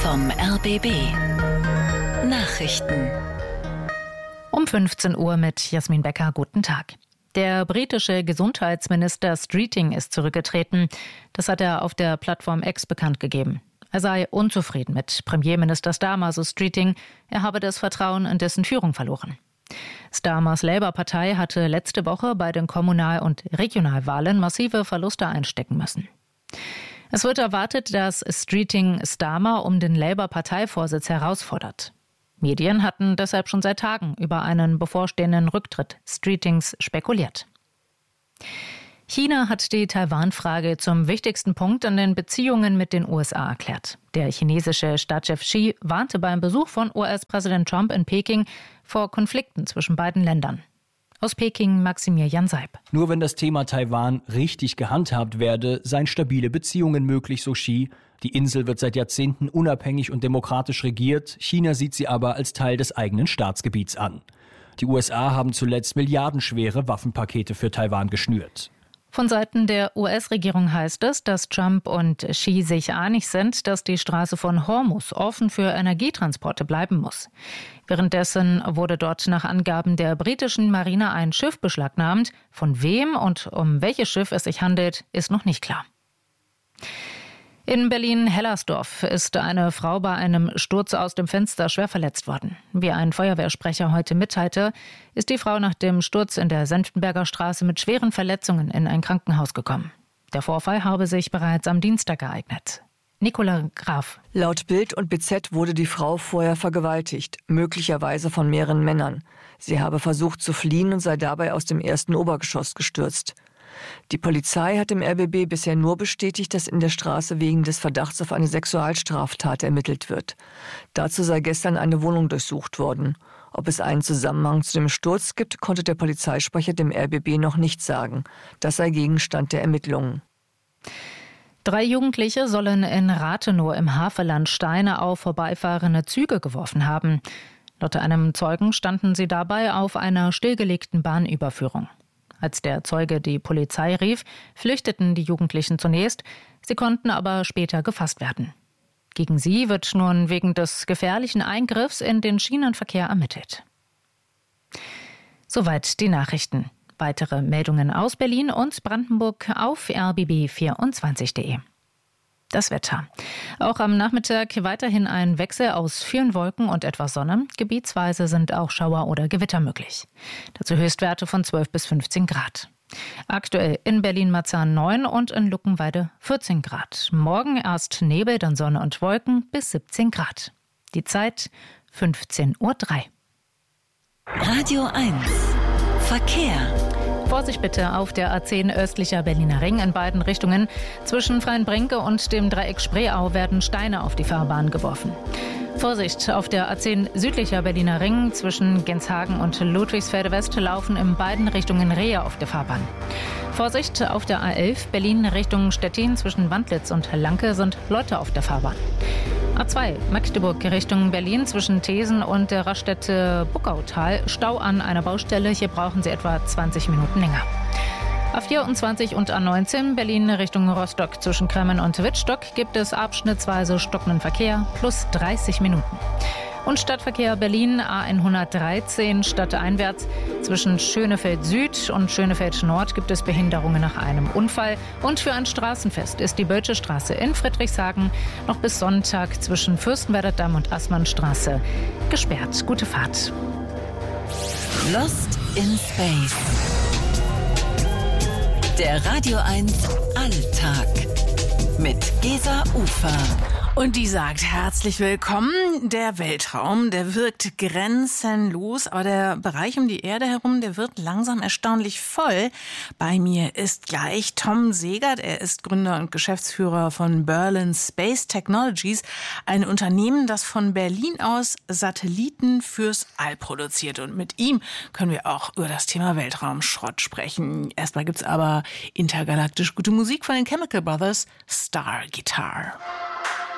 vom RBB. Nachrichten. Um 15 Uhr mit Jasmin Becker. Guten Tag. Der britische Gesundheitsminister Streeting ist zurückgetreten. Das hat er auf der Plattform X bekannt gegeben. Er sei unzufrieden mit Premierminister Starmer, so Streeting. Er habe das Vertrauen in dessen Führung verloren. Starmers Labour-Partei hatte letzte Woche bei den Kommunal- und Regionalwahlen massive Verluste einstecken müssen. Es wird erwartet, dass Streeting Starmer um den Labour-Parteivorsitz herausfordert. Medien hatten deshalb schon seit Tagen über einen bevorstehenden Rücktritt Streetings spekuliert. China hat die Taiwan-Frage zum wichtigsten Punkt in den Beziehungen mit den USA erklärt. Der chinesische Staatschef Xi warnte beim Besuch von US-Präsident Trump in Peking vor Konflikten zwischen beiden Ländern. Aus Peking Maximilian Seib. Nur wenn das Thema Taiwan richtig gehandhabt werde, seien stabile Beziehungen möglich, so Xi. Die Insel wird seit Jahrzehnten unabhängig und demokratisch regiert. China sieht sie aber als Teil des eigenen Staatsgebiets an. Die USA haben zuletzt milliardenschwere Waffenpakete für Taiwan geschnürt. Von Seiten der US-Regierung heißt es, dass Trump und Xi sich einig sind, dass die Straße von Hormuz offen für Energietransporte bleiben muss. Währenddessen wurde dort nach Angaben der britischen Marine ein Schiff beschlagnahmt. Von wem und um welches Schiff es sich handelt, ist noch nicht klar. In Berlin-Hellersdorf ist eine Frau bei einem Sturz aus dem Fenster schwer verletzt worden. Wie ein Feuerwehrsprecher heute mitteilte, ist die Frau nach dem Sturz in der Senftenberger Straße mit schweren Verletzungen in ein Krankenhaus gekommen. Der Vorfall habe sich bereits am Dienstag ereignet. Nicola Graf. Laut Bild und BZ wurde die Frau vorher vergewaltigt, möglicherweise von mehreren Männern. Sie habe versucht zu fliehen und sei dabei aus dem ersten Obergeschoss gestürzt. Die Polizei hat im RBB bisher nur bestätigt, dass in der Straße wegen des Verdachts auf eine Sexualstraftat ermittelt wird. Dazu sei gestern eine Wohnung durchsucht worden. Ob es einen Zusammenhang zu dem Sturz gibt, konnte der Polizeisprecher dem RBB noch nicht sagen. Das sei Gegenstand der Ermittlungen. 3 Jugendliche sollen in Rathenow im Havelland Steine auf vorbeifahrende Züge geworfen haben. Laut einem Zeugen standen sie dabei auf einer stillgelegten Bahnüberführung. Als der Zeuge die Polizei rief, flüchteten die Jugendlichen zunächst. Sie konnten aber später gefasst werden. Gegen sie wird nun wegen des gefährlichen Eingriffs in den Schienenverkehr ermittelt. Soweit die Nachrichten. Weitere Meldungen aus Berlin und Brandenburg auf rbb24.de. Das Wetter. Auch am Nachmittag weiterhin ein Wechsel aus vielen Wolken und etwas Sonne. Gebietsweise sind auch Schauer oder Gewitter möglich. Dazu Höchstwerte von 12 bis 15 Grad. Aktuell in Berlin-Marzahn 9 und in Luckenwalde 14 Grad. Morgen erst Nebel, dann Sonne und Wolken bis 17 Grad. Die Zeit 15:03 Uhr. Radio 1. Verkehr. Vorsicht bitte auf der A10 östlicher Berliner Ring in beiden Richtungen. Zwischen Freienbrinke und dem Dreieck Spreeau werden Steine auf die Fahrbahn geworfen. Vorsicht auf der A10 südlicher Berliner Ring zwischen Genshagen und Ludwigsfelde West laufen in beiden Richtungen Rehe auf der Fahrbahn. Vorsicht auf der A11 Berlin Richtung Stettin zwischen Wandlitz und Lanke sind Leute auf der Fahrbahn. A2 Magdeburg Richtung Berlin zwischen Thesen und der Raststätte Buckautal. Stau an einer Baustelle. Hier brauchen Sie etwa 20 Minuten länger. A24 und A19 Berlin Richtung Rostock zwischen Kremmen und Wittstock gibt es abschnittsweise stockenden Verkehr plus 30 Minuten. Und Stadtverkehr Berlin A113 stadteinwärts zwischen Schönefeld Süd und Schönefeld Nord gibt es Behinderungen nach einem Unfall. Und für ein Straßenfest ist die Bölsche Straße in Friedrichshagen noch bis Sonntag zwischen Fürstenwerder Damm und Assmannstraße gesperrt. Gute Fahrt. Lost in Space. Der Radio 1 Alltag mit Gesa Ufer. Und die sagt, herzlich willkommen. Der Weltraum, der wirkt grenzenlos, aber der Bereich um die Erde herum, der wird langsam erstaunlich voll. Bei mir ist gleich Tom Segert. Er ist Gründer und Geschäftsführer von Berlin Space Technologies, ein Unternehmen, das von Berlin aus Satelliten fürs All produziert. Und mit ihm können wir auch über das Thema Weltraumschrott sprechen. Erstmal gibt's aber intergalaktisch gute Musik von den Chemical Brothers, Star Guitar.